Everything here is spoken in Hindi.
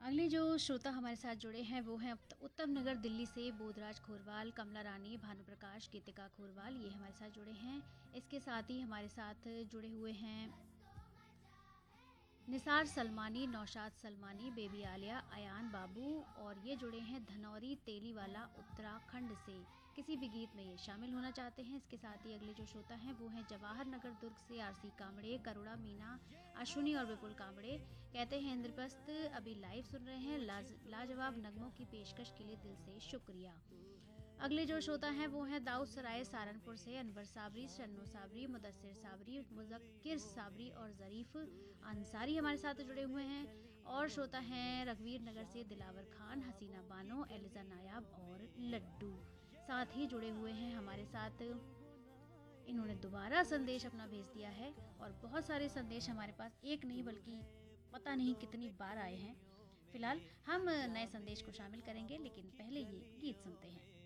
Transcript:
अगले जो श्रोता हमारे साथ जुड़े हैं वो हैं उत्तम नगर दिल्ली से बोधराज खोरवाल, कमला रानी, भानुप्रकाश, गीतिका खोरवाल, ये हमारे साथ जुड़े हैं। इसके साथ ही हमारे साथ जुड़े हुए हैं निसार सलमानी, नौशाद सलमानी, बेबी आलिया, अयान बाबू और ये जुड़े हैं धनौरी तेलीवाला उत्तराखंड से। किसी भी गीत में ये शामिल होना चाहते हैं। इसके साथ ही अगले जो श्रोता हैं वो हैं जवाहर नगर दुर्ग से आरसी कांबड़े, करुणा मीना, अश्विनी और विपुल कांबड़े। कहते हैं इंद्रप्रस्थ अभी लाइव सुन रहे हैं। लाजवाब नगमों की पेशकश के लिए दिल से शुक्रिया। अगले जो श्रोता हैं वो हैं दाऊद सराय सहारनपुर से अनवर साबरी, शन्नो साबरी, मुदस्सिर साबरी, मुजक्किर साबरी और ज़रीफ अंसारी हमारे साथ जुड़े हुए हैं। और श्रोता हैं रघुवीर नगर से दिलावर खान, हसीना बानो, एलिजा नायाब और लड्डू साथ ही जुड़े हुए हैं हमारे साथ। इन्होंने दोबारा संदेश अपना भेज दिया है और बहुत सारे संदेश हमारे पास एक नहीं बल्कि पता नहीं कितनी बार आए हैं। फिलहाल हम नए संदेश को शामिल करेंगे, लेकिन पहले ये गीत सुनते हैं।